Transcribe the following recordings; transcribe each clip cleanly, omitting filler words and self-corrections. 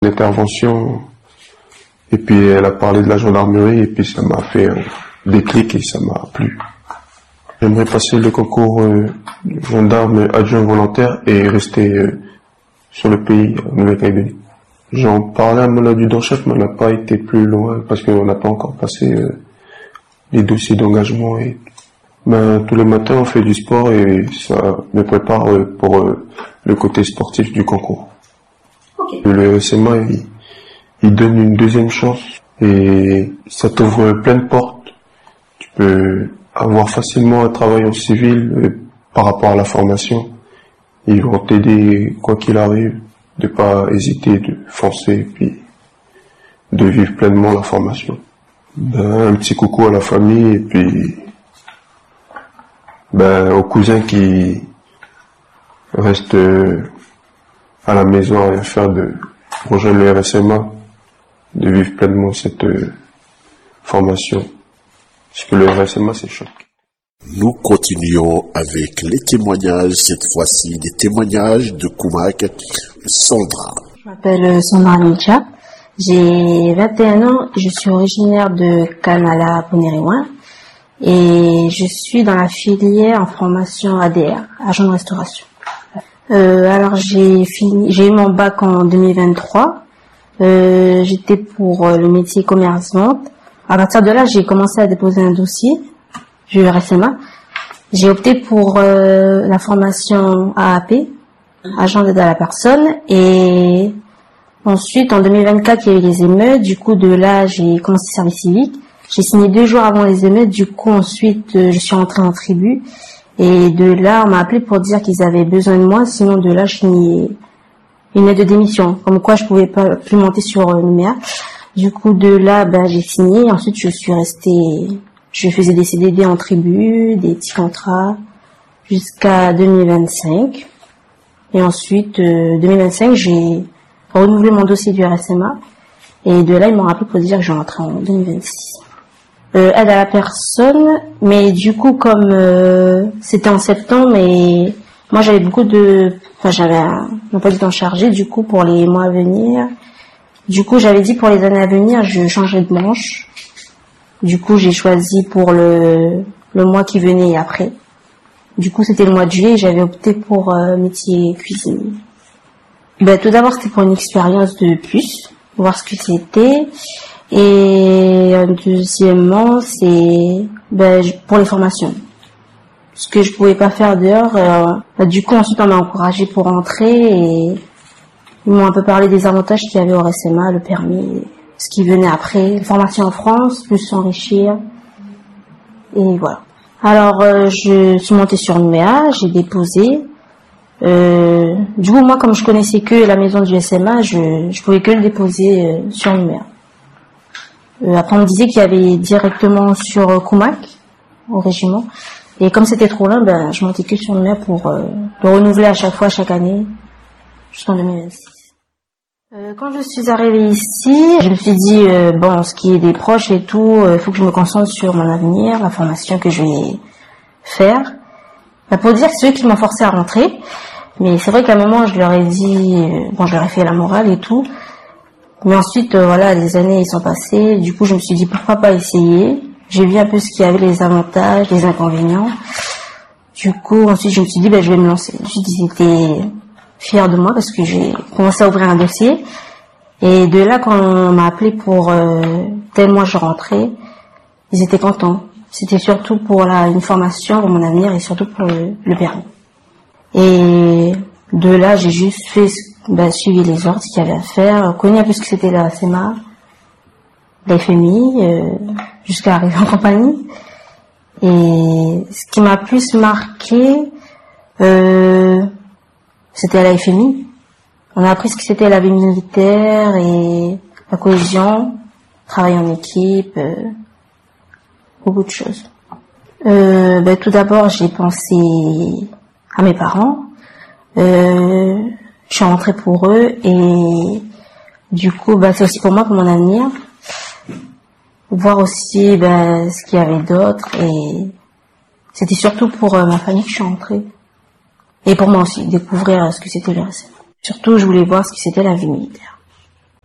L'intervention, et puis elle a parlé de la gendarmerie, et puis ça m'a fait un déclic et ça m'a plu. J'aimerais passer le concours gendarme adjoint volontaire et rester sur le pays, en Nouvelle-Calédonie. J'en parlais à mon adjudant-chef, mais on n'a pas été plus loin parce qu'on n'a pas encore passé les dossiers d'engagement. Et tous les matins, on fait du sport et ça me prépare pour le côté sportif du concours. Okay. Le SMA, il donne une deuxième chance et ça t'ouvre plein de portes. Tu peux avoir facilement un travail en civil par rapport à la formation. Ils vont t'aider quoi qu'il arrive, de pas hésiter, de foncer et puis de vivre pleinement la formation. Un petit coucou à la famille et puis aux cousins qui restent à la maison à rien faire, de rejoindre le RSMA, de vivre pleinement cette formation. Parce que le RSMA, c'est choc. Nous continuons avec les témoignages, cette fois-ci des témoignages de Koumak, Sandra. Je m'appelle Sandra Milcha, j'ai 21 ans, je suis originaire de Kanala, Poneriwan, et je suis dans la filière en formation ADR, agent de restauration. Alors j'ai eu mon bac en 2023, j'étais pour le métier commerce-vente. À partir de là, j'ai commencé à déposer un dossier du RSMA. J'ai opté pour la formation AAP, agent d'aide à la personne, et ensuite en 2024 il y a eu les émeutes. Du coup de là j'ai commencé le service civique. J'ai signé 2 jours avant les émeutes. Du coup ensuite je suis rentrée en tribu et de là on m'a appelé pour dire qu'ils avaient besoin de moi. Sinon de là je signais une lettre de démission, comme quoi je pouvais pas plus monter sur Nouméa. Du coup de là j'ai signé. Ensuite je suis restée. Je faisais des CDD en tribu, des petits contrats, jusqu'à 2025. Et ensuite, 2025, j'ai renouvelé mon dossier du RSMA. Et de là, ils m'ont rappelé pour dire que je rentrais en 2026. Aide à la personne, mais du coup, comme c'était en septembre, et moi j'avais j'avais un emploi du temps chargé, du coup, pour les mois à venir. Du coup, j'avais dit pour les années à venir, je changerais de branche. Du coup, j'ai choisi pour le mois qui venait après. Du coup, c'était le mois de juillet et j'avais opté pour métier cuisine. Tout d'abord, c'était pour une expérience de plus, voir ce que c'était. Et deuxièmement, c'est pour les formations. Ce que je pouvais pas faire dehors. Du coup, ensuite, on m'a encouragé pour rentrer et ils m'ont un peu parlé des avantages qu'il y avait au RSMA, le permis, ce qui venait après, formation en France, plus s'enrichir, et voilà. Alors, je suis montée sur Nouméa, j'ai déposé. Du coup, moi, comme je connaissais que la maison du SMA, je pouvais que le déposer sur Nouméa. Après, on me disait qu'il y avait directement sur Koumak, au régiment. Et comme c'était trop loin, je montais que sur Nouméa pour le renouveler à chaque fois, chaque année, jusqu'en 2026. Quand je suis arrivée ici, je me suis dit, ce qui est des proches et tout, il faut que je me concentre sur mon avenir, la formation que je vais faire. Pour dire, c'est eux qui m'ont forcé à rentrer. Mais c'est vrai qu'à un moment, je leur ai dit, je leur ai fait la morale et tout. Mais ensuite, les années sont passées. Du coup, je me suis dit, pourquoi pas essayer. J'ai vu un peu ce qu'il y avait, les avantages, les inconvénients. Du coup, ensuite, je me suis dit, je vais me lancer. J'étais fière de moi parce que j'ai commencé à ouvrir un dossier. Et de là, quand on m'a appelé pour tel mois je rentrais, ils étaient contents. C'était surtout pour une formation, pour mon avenir et surtout pour le permis. Et de là, j'ai juste suivi les ordres, ce qu'il y avait à faire, connu un peu ce que c'était la SMA, la FMI, jusqu'à arriver en compagnie. Et ce qui m'a plus marqué, c'était à la FMI. On a appris ce que c'était la vie militaire et la cohésion, travail en équipe, beaucoup de choses. Tout d'abord, j'ai pensé à mes parents. Je suis rentrée pour eux et du coup, c'est aussi pour moi, pour mon avenir. Voir aussi ce qu'il y avait d'autre et c'était surtout pour ma famille que je suis rentrée. Et pour moi aussi, découvrir ce que c'était le RSMA. Surtout, je voulais voir ce que c'était la vie militaire.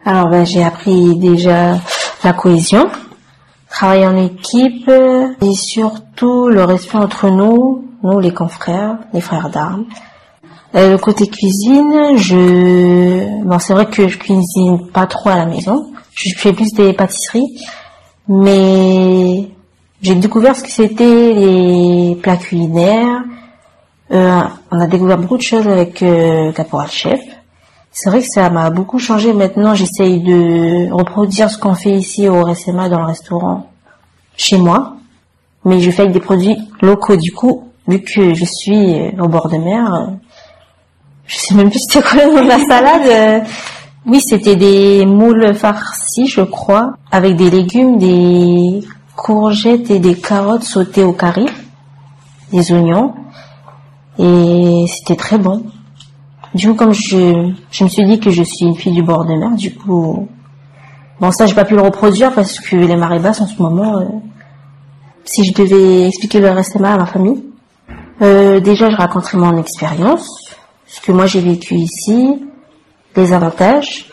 Alors, j'ai appris déjà la cohésion, travailler en équipe et surtout le respect entre nous les confrères, les frères d'armes. Le côté cuisine, c'est vrai que je cuisine pas trop à la maison. Je fais plus des pâtisseries, mais j'ai découvert ce que c'était les plats culinaires. On a découvert beaucoup de choses avec Caporal Chef. C'est vrai que ça m'a beaucoup changé. Maintenant, j'essaye de reproduire ce qu'on fait ici au RSMA dans le restaurant chez moi, mais je fais avec des produits locaux. Du coup, vu que je suis au bord de mer, je sais même plus c'était quoi le nom de la salade. Oui, c'était des moules farcis, je crois, avec des légumes, des courgettes et des carottes sautées au curry, des oignons, et c'était très bon. Du coup, comme je me suis dit que je suis une fille du bord de mer, du coup, ça, j'ai pas pu le reproduire parce que les marées basses en ce moment, si je devais expliquer le RSMA à ma famille, déjà, je raconterai mon expérience, ce que moi j'ai vécu ici, les avantages,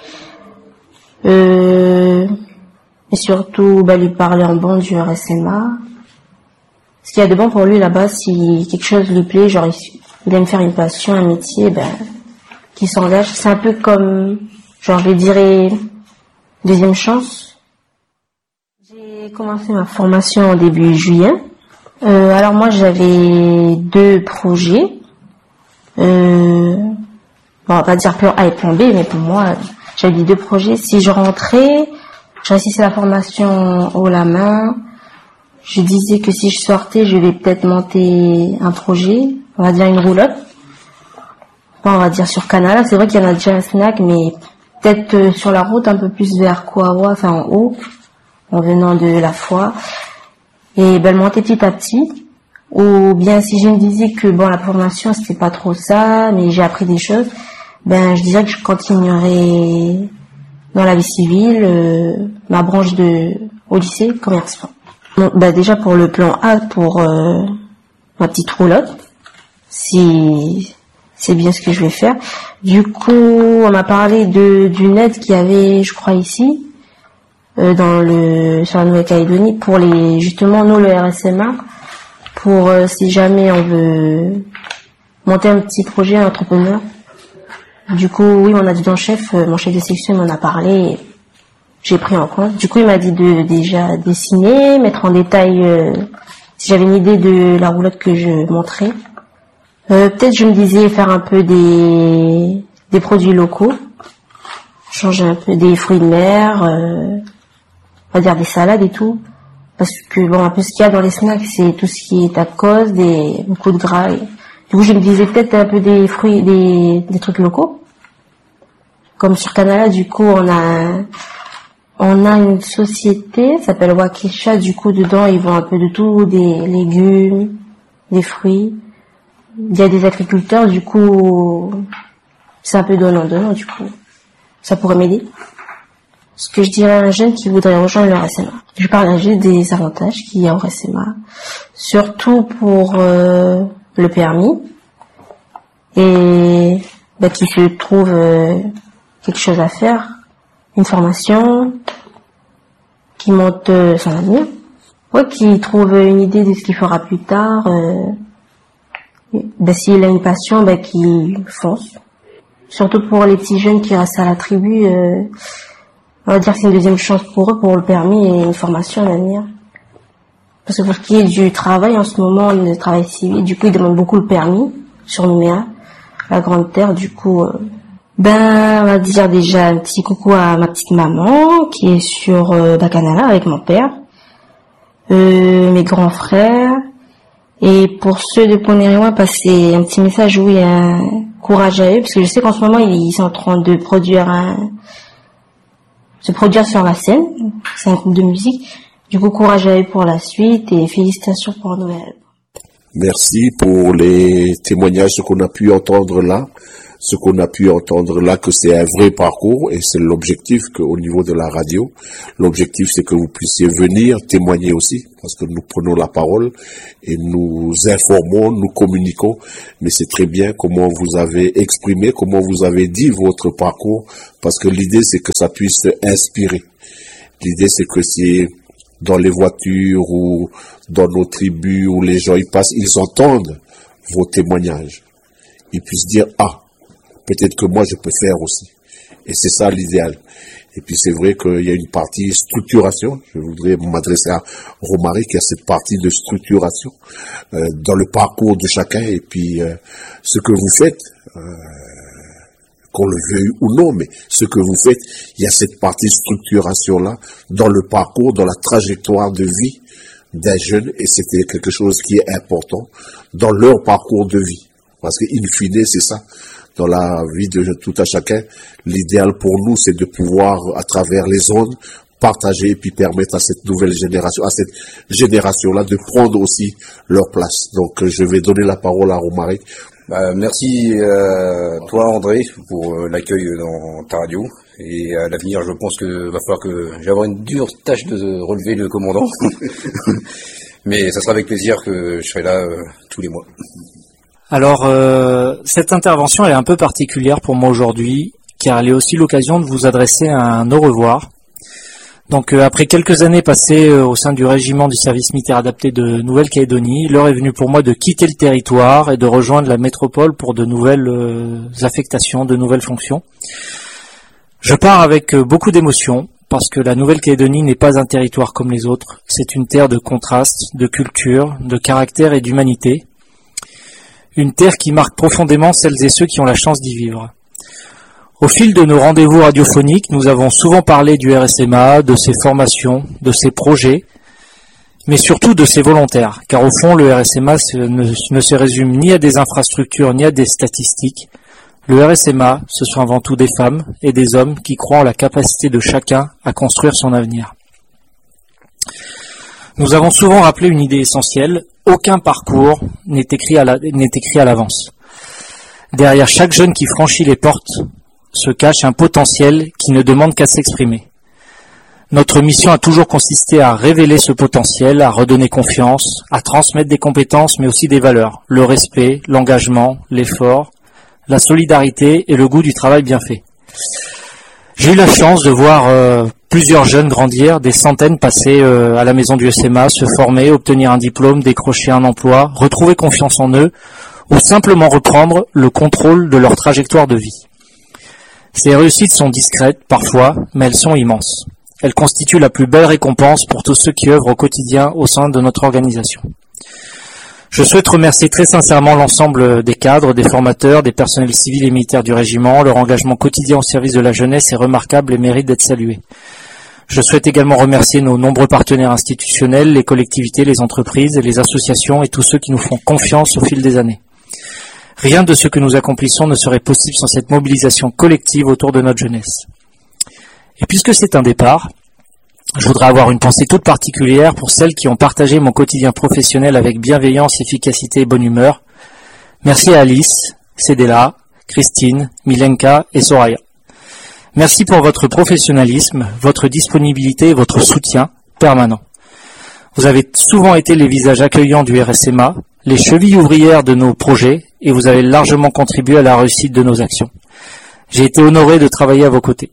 et surtout, lui parler en bon du RSMA. Ce qu'il y a de bon pour lui là-bas, si quelque chose lui plaît, genre, il aime faire une passion, un métier, qui s'engage. C'est un peu comme, genre, je dirais, deuxième chance. J'ai commencé ma formation au début juillet. Alors moi, j'avais 2 projets. On va pas dire plan A et plan B, mais pour moi, j'avais 2 projets. Si je rentrais, je réussissais la formation haut la main. Je disais que si je sortais, je vais peut-être monter un projet, on va dire une roulotte. On va dire sur Canal. C'est vrai qu'il y en a déjà un snack, mais peut-être sur la route, un peu plus vers Kouawa, en haut, en venant de la Foix. Et le monter petit à petit. Ou bien si je me disais que la formation c'était pas trop ça, mais j'ai appris des choses, je dirais que je continuerai dans la vie civile, ma branche au lycée commerçant. Déjà pour le plan A, pour ma petite roulotte, si c'est bien ce que je vais faire. Du coup, on m'a parlé d'une aide qu'il y avait, je crois, ici, sur la Nouvelle-Calédonie, pour justement, nous, le RSMA, pour si jamais on veut monter un petit projet, un entrepreneur. Du coup, oui, mon adjudant-chef, mon chef de section m'en a parlé, j'ai pris en compte. Du coup, il m'a dit de déjà dessiner, mettre en détail si j'avais une idée de la roulotte que je montrais. Peut-être je me disais faire un peu des produits locaux, changer un peu des fruits de mer, on va dire des salades et tout, parce que un peu ce qu'il y a dans les snacks, c'est tout ce qui est tacos, beaucoup de gras. Du coup, je me disais peut-être un peu des fruits, des trucs locaux, comme sur Canal. Du coup, on a une société, ça s'appelle Wakesha. Du coup, dedans, ils vendent un peu de tout, des légumes, des fruits. Il y a des agriculteurs, du coup, c'est un peu donnant, du coup. Ça pourrait m'aider. Ce que je dirais à un jeune qui voudrait rejoindre le RSMA. Je parlerai des avantages qu'il y a au RSMA. Surtout pour le permis. Et qu'il se trouve quelque chose à faire. Une formation qui monte son avenir. Ouais, qui trouve une idée de ce qu'il fera plus tard. S'il a une passion, qu'il fonce. Surtout pour les petits jeunes qui restent à la tribu, on va dire que c'est une deuxième chance pour eux, pour le permis et une formation à l'avenir. Parce que pour ce qui est du travail, en ce moment, le travail civil, du coup, ils demandent beaucoup le permis sur Nouméa, la Grande Terre. Du coup, on va dire déjà un petit coucou à ma petite maman qui est sur Bacanala avec mon père, mes grands frères. Et pour ceux de Poneriwan, passer un petit message, oui, un courage à eux, parce que je sais qu'en ce moment, ils sont en train de se produire sur la scène. C'est un groupe de musique. Du coup, courage à eux pour la suite et félicitations pour Noël. Merci pour les témoignages qu'on a pu entendre là. ce qu'on a pu entendre là, que c'est un vrai parcours, et c'est l'objectif qu'au niveau de la radio, l'objectif c'est que vous puissiez venir témoigner aussi, parce que nous prenons la parole et nous informons, nous communiquons, mais c'est très bien comment vous avez exprimé, comment vous avez dit votre parcours, parce que l'idée c'est que ça puisse inspirer. L'idée c'est que si dans les voitures ou dans nos tribus où les gens y passent, ils entendent vos témoignages. Ils puissent dire, ah, peut-être que moi je peux faire aussi. Et c'est ça l'idéal. Et puis c'est vrai qu'il y a une partie structuration. Je voudrais m'adresser à Romaric, il y a cette partie de structuration dans le parcours de chacun. Et puis ce que vous faites, qu'on le veuille ou non, mais ce que vous faites, il y a cette partie structuration-là dans le parcours, dans la trajectoire de vie d'un jeune, et c'était quelque chose qui est important dans leur parcours de vie. Parce que, in fine, c'est ça. Dans la vie de tout à chacun, l'idéal pour nous, c'est de pouvoir, à travers les ondes, partager et puis permettre à cette nouvelle génération, à cette génération-là, de prendre aussi leur place. Donc, je vais donner la parole à Romaric. Merci toi, André, pour l'accueil dans ta radio. Et à l'avenir, je pense que va falloir que j'ai avoir une dure tâche de relever le commandant. Mais ça sera avec plaisir que je serai là tous les mois. Alors, cette intervention est un peu particulière pour moi aujourd'hui, car elle est aussi l'occasion de vous adresser un au revoir. Donc, après quelques années passées au sein du régiment du service militaire adapté de Nouvelle-Calédonie, l'heure est venue pour moi de quitter le territoire et de rejoindre la métropole pour de nouvelles affectations, de nouvelles fonctions. Je pars avec beaucoup d'émotion, parce que la Nouvelle-Calédonie n'est pas un territoire comme les autres. C'est une terre de contrastes, de culture, de caractère et d'humanité. Une terre qui marque profondément celles et ceux qui ont la chance d'y vivre. Au fil de nos rendez-vous radiophoniques, nous avons souvent parlé du RSMA, de ses formations, de ses projets, mais surtout de ses volontaires, car au fond, le RSMA ne se résume ni à des infrastructures ni à des statistiques. Le RSMA, ce sont avant tout des femmes et des hommes qui croient en la capacité de chacun à construire son avenir. Nous avons souvent rappelé une idée essentielle, aucun parcours n'est écrit à l'avance. Derrière chaque jeune qui franchit les portes se cache un potentiel qui ne demande qu'à s'exprimer. Notre mission a toujours consisté à révéler ce potentiel, à redonner confiance, à transmettre des compétences mais aussi des valeurs, le respect, l'engagement, l'effort, la solidarité et le goût du travail bien fait. J'ai eu la chance de voir plusieurs jeunes grandir, des centaines passer à la maison du SMA, se former, obtenir un diplôme, décrocher un emploi, retrouver confiance en eux ou simplement reprendre le contrôle de leur trajectoire de vie. Ces réussites sont discrètes parfois, mais elles sont immenses. Elles constituent la plus belle récompense pour tous ceux qui œuvrent au quotidien au sein de notre organisation. Je souhaite remercier très sincèrement l'ensemble des cadres, des formateurs, des personnels civils et militaires du régiment. Leur engagement quotidien au service de la jeunesse est remarquable et mérite d'être salué. Je souhaite également remercier nos nombreux partenaires institutionnels, les collectivités, les entreprises, les associations et tous ceux qui nous font confiance au fil des années. Rien de ce que nous accomplissons ne serait possible sans cette mobilisation collective autour de notre jeunesse. Et puisque c'est un départ, je voudrais avoir une pensée toute particulière pour celles qui ont partagé mon quotidien professionnel avec bienveillance, efficacité et bonne humeur. Merci à Alice, Cédella, Christine, Milenka et Soraya. Merci pour votre professionnalisme, votre disponibilité et votre soutien permanent. Vous avez souvent été les visages accueillants du RSMA, les chevilles ouvrières de nos projets, et vous avez largement contribué à la réussite de nos actions. J'ai été honoré de travailler à vos côtés.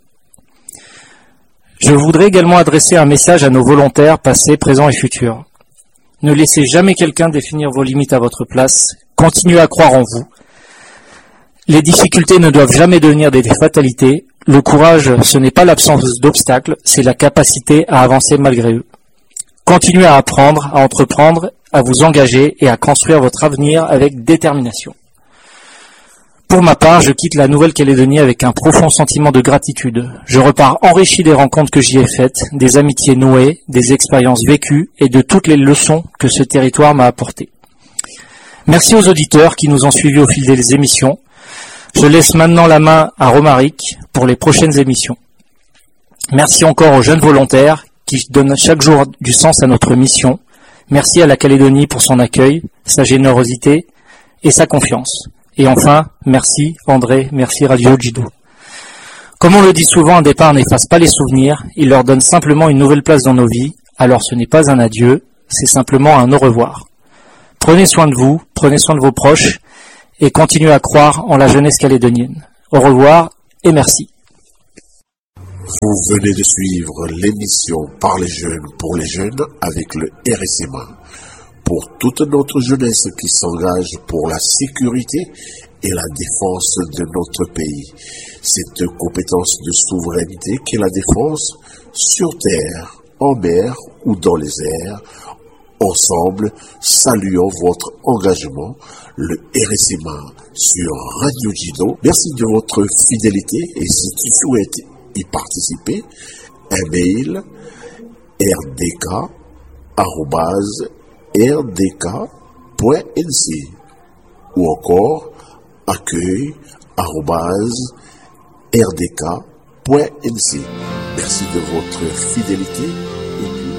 Je voudrais également adresser un message à nos volontaires passés, présents et futurs. Ne laissez jamais quelqu'un définir vos limites à votre place. Continuez à croire en vous. Les difficultés ne doivent jamais devenir des fatalités. Le courage, ce n'est pas l'absence d'obstacles, c'est la capacité à avancer malgré eux. Continuez à apprendre, à entreprendre, à vous engager et à construire votre avenir avec détermination. Pour ma part, je quitte la Nouvelle-Calédonie avec un profond sentiment de gratitude. Je repars enrichi des rencontres que j'y ai faites, des amitiés nouées, des expériences vécues et de toutes les leçons que ce territoire m'a apportées. Merci aux auditeurs qui nous ont suivis au fil des émissions. Je laisse maintenant la main à Romaric pour les prochaines émissions. Merci encore aux jeunes volontaires qui donnent chaque jour du sens à notre mission. Merci à la Calédonie pour son accueil, sa générosité et sa confiance. Et enfin, merci André, merci Radio Jido. Comme on le dit souvent, un départ n'efface pas les souvenirs, il leur donne simplement une nouvelle place dans nos vies, alors ce n'est pas un adieu, c'est simplement un au revoir. Prenez soin de vous, prenez soin de vos proches, et continuez à croire en la jeunesse calédonienne. Au revoir et merci. Vous venez de suivre l'émission Par les jeunes pour les jeunes avec le RSMA. Pour toute notre jeunesse qui s'engage pour la sécurité et la défense de notre pays. Cette compétence de souveraineté qu'est la défense sur terre, en mer ou dans les airs. Ensemble, saluons votre engagement, le RSMA sur Radio Jido. Merci de votre fidélité et si tu souhaites y participer, un mail rdk@rdk.nc ou encore accueil@rdk.nc. Merci de votre fidélité.